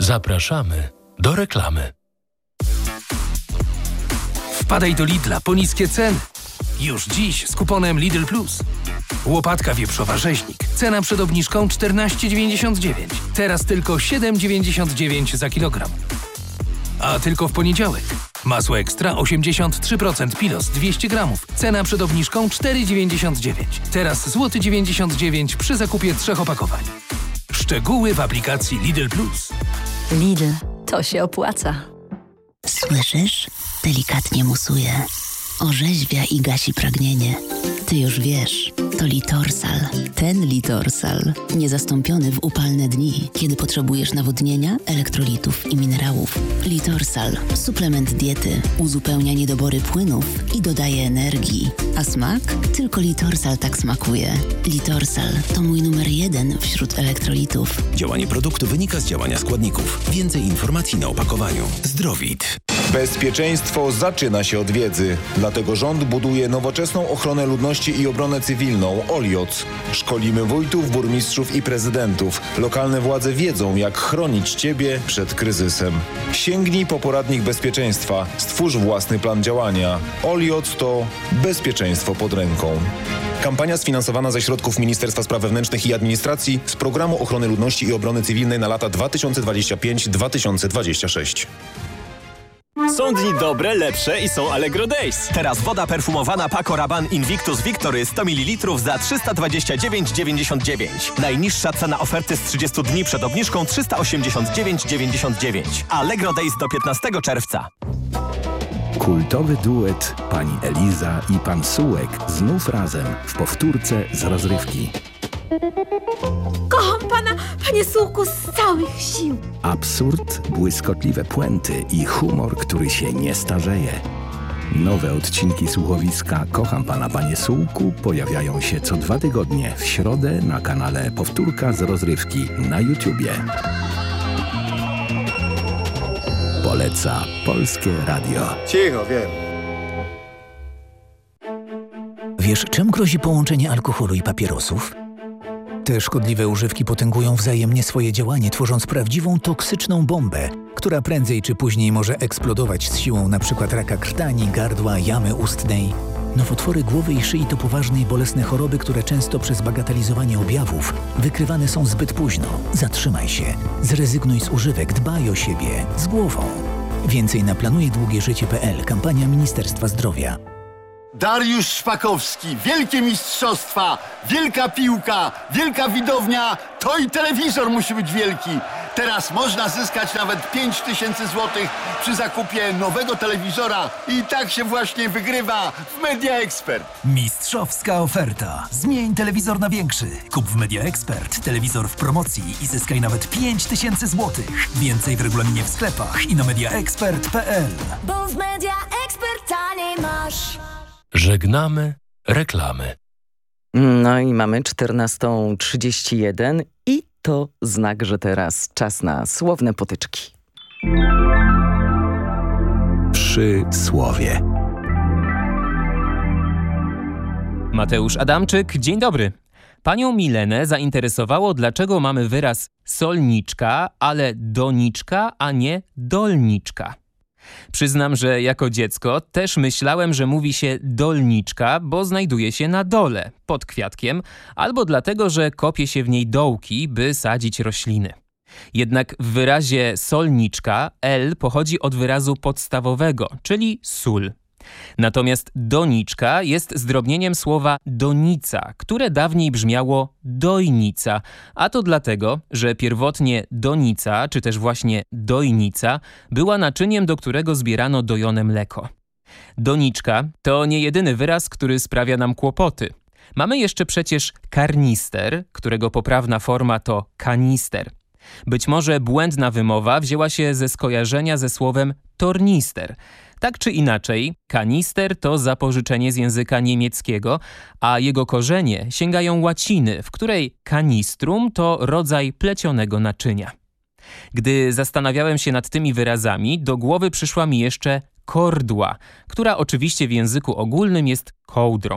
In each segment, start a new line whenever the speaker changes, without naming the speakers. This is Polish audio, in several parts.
Zapraszamy do reklamy.
Wpadaj do Lidla po niskie ceny. Już dziś z kuponem Lidl Plus. Łopatka wieprzowa rzeźnik. Cena przed obniżką 14,99. Teraz tylko 7,99 za kilogram. A tylko w poniedziałek. Masło ekstra 83% Pilos 200 gramów. Cena przed obniżką 4,99. Teraz złoty 99 przy zakupie 3 opakowań. Szczegóły w aplikacji Lidl Plus.
Lidl, to się opłaca.
Słyszysz? Delikatnie musuje. Orzeźwia i gasi pragnienie. Ty już wiesz, to Litorsal. Ten Litorsal. Niezastąpiony w upalne dni, kiedy potrzebujesz nawodnienia, elektrolitów i minerałów. Litorsal. Suplement diety. Uzupełnia niedobory płynów i dodaje energii. A smak? Tylko Litorsal tak smakuje. Litorsal to mój numer 1 wśród elektrolitów.
Działanie produktu wynika z działania składników. Więcej informacji na opakowaniu. Zdrowit.
Bezpieczeństwo zaczyna się od wiedzy. Dlatego rząd buduje nowoczesną ochronę ludności i obronę cywilną OLIOC. Szkolimy wójtów, burmistrzów i prezydentów. Lokalne władze wiedzą, jak chronić Ciebie przed kryzysem. Sięgnij po poradnik bezpieczeństwa. Stwórz własny plan działania. OLIOC to bezpieczeństwo pod ręką. Kampania sfinansowana ze środków Ministerstwa Spraw Wewnętrznych i Administracji z Programu Ochrony Ludności i Obrony Cywilnej na lata 2025-2026.
Są dni dobre, lepsze i są Allegro Days. Teraz woda perfumowana Paco Rabanne Invictus Victory 100 ml za 329,99. Najniższa cena oferty z 30 dni przed obniżką 389,99. Allegro Days do 15 czerwca.
Kultowy duet pani Eliza i pan Sułek znów razem w powtórce z rozrywki.
Kocham pana, panie Sułku, z całych sił.
Absurd, błyskotliwe puenty i humor, który się nie starzeje. Nowe odcinki słuchowiska Kocham pana, panie Sułku pojawiają się co 2 tygodnie w środę na kanale Powtórka z rozrywki na YouTubie. Poleca Polskie Radio.
Cicho, wiem.
Wiesz, czym grozi połączenie alkoholu i papierosów? Te szkodliwe używki potęgują wzajemnie swoje działanie, tworząc prawdziwą toksyczną bombę, która prędzej czy później może eksplodować z siłą np. raka krtani, gardła, jamy ustnej. Nowotwory głowy i szyi to poważne i bolesne choroby, które często przez bagatelizowanie objawów wykrywane są zbyt późno. Zatrzymaj się, zrezygnuj z używek, dbaj o siebie, z głową. Więcej na planujedługieżycie.pl, kampania Ministerstwa Zdrowia.
Dariusz Szpakowski, wielkie mistrzostwa, wielka piłka, wielka widownia, to i telewizor musi być wielki. Teraz można zyskać nawet 5000 złotych przy zakupie nowego telewizora i tak się właśnie wygrywa w Media Expert.
Mistrzowska oferta. Zmień telewizor na większy. Kup w Media Expert telewizor w promocji i zyskaj nawet 5000 złotych. Więcej w regulaminie w sklepach i na mediaexpert.pl.
Bo w Media Expert taniej masz.
Żegnamy reklamy.
No i mamy 14:31 i to znak, że teraz czas na słowne potyczki.
Przy słowie.
Mateusz Adamczyk, dzień dobry. Panią Milenę zainteresowało, dlaczego mamy wyraz solniczka, ale doniczka, a nie dolniczka. Przyznam, że jako dziecko też myślałem, że mówi się dolniczka, bo znajduje się na dole, pod kwiatkiem, albo dlatego, że kopie się w niej dołki, by sadzić rośliny. Jednak w wyrazie solniczka L pochodzi od wyrazu podstawowego, czyli sól. Natomiast doniczka jest zdrobnieniem słowa donica, które dawniej brzmiało dojnica, a to dlatego, że pierwotnie donica, czy też właśnie dojnica, była naczyniem, do którego zbierano dojone mleko. Doniczka to nie jedyny wyraz, który sprawia nam kłopoty. Mamy jeszcze przecież karnister, którego poprawna forma to kanister. Być może błędna wymowa wzięła się ze skojarzenia ze słowem tornister. Tak czy inaczej, kanister to zapożyczenie z języka niemieckiego, a jego korzenie sięgają łaciny, w której canistrum to rodzaj plecionego naczynia. Gdy zastanawiałem się nad tymi wyrazami, do głowy przyszła mi jeszcze kordła, która oczywiście w języku ogólnym jest kołdrą.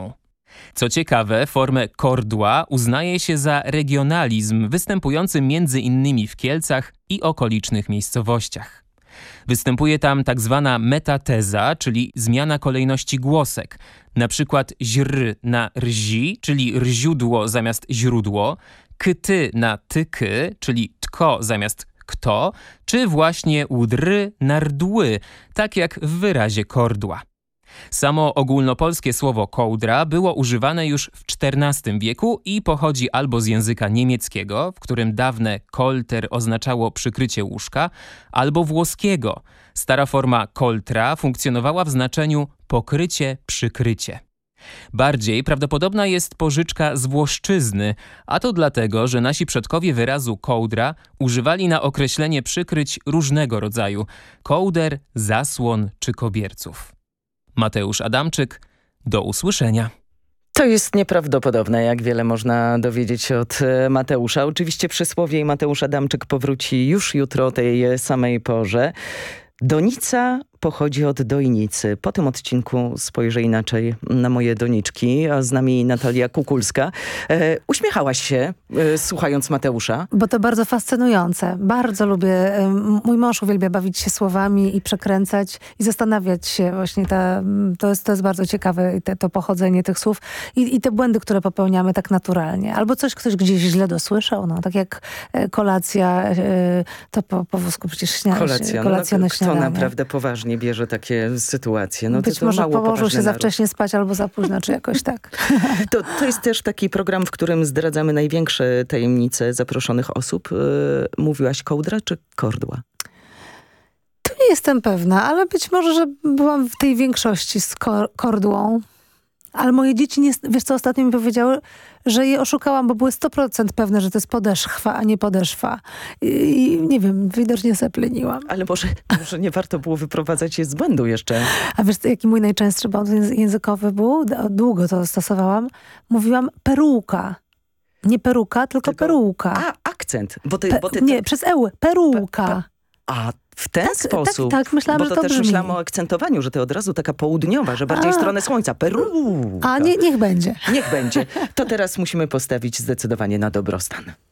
Co ciekawe, formę kordła uznaje się za regionalizm występujący między innymi w Kielcach i okolicznych miejscowościach. Występuje tam tak zwana metateza, czyli zmiana kolejności głosek. Na przykład źr na rzi, czyli rziudło zamiast źródło, kty na tyky, czyli tko zamiast kto, czy właśnie łdry na rdły, tak jak w wyrazie kordła. Samo ogólnopolskie słowo kołdra było używane już w XIV wieku i pochodzi albo z języka niemieckiego, w którym dawne kolter oznaczało przykrycie łóżka, albo włoskiego. Stara forma koltra funkcjonowała w znaczeniu pokrycie, przykrycie. Bardziej prawdopodobna jest pożyczka z włoszczyzny, a to dlatego, że nasi przodkowie wyrazu kołdra używali na określenie przykryć różnego rodzaju – kołder, zasłon czy kobierców. Mateusz Adamczyk, do usłyszenia.
To jest nieprawdopodobne, jak wiele można dowiedzieć się od Mateusza. Oczywiście przysłowie i Mateusz Adamczyk powróci już jutro o tej samej porze. Donica pochodzi od dojnicy. Po tym odcinku spojrzę inaczej na moje doniczki, a z nami Natalia Kukulska. Uśmiechałaś się, słuchając Mateusza.
Bo to bardzo fascynujące. Bardzo lubię. Mój mąż uwielbia bawić się słowami i przekręcać i zastanawiać się właśnie. To jest bardzo ciekawe, to pochodzenie tych słów i te błędy, które popełniamy tak naturalnie. Albo ktoś gdzieś źle dosłyszał. No, tak jak kolacja, to po włosku przecież kolacja na śniadanie.
Kto naprawdę poważnie bierze takie sytuacje. No
Być może położył się za wcześnie spać albo za późno, czy jakoś tak.
To jest też taki program, w którym zdradzamy największe tajemnice zaproszonych osób. Mówiłaś kołdra czy kordła?
Tu nie jestem pewna, ale być może, że byłam w tej większości z kordłą. Ale moje dzieci, wiesz co, ostatnio mi powiedziały, że je oszukałam, bo były 100% pewne, że to jest podeszchwa, a nie podeszwa. I nie wiem, widocznie zapleniłam.
Ale może nie warto było wyprowadzać je z błędu jeszcze.
A wiesz, jaki mój najczęstszy błąd językowy był? Długo to stosowałam. Mówiłam peruka. Nie peruka, tylko peruka.
A, akcent.
Nie, przez eł. Peruka.
A w ten sposób?
Tak, myślałam,
bo
że to
też
brzmi.
Myślałam o akcentowaniu, że to od razu taka południowa, że bardziej w stronę słońca. Peru.
A niech będzie.
Niech będzie. To teraz musimy postawić zdecydowanie na dobrostan.